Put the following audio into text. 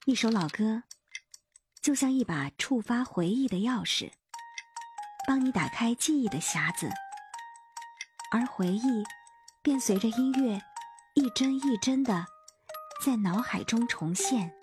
一首老歌，就像一把触发回忆的钥匙，帮你打开记忆的匣子，而回忆便随着音乐一帧一帧地在脑海中重现。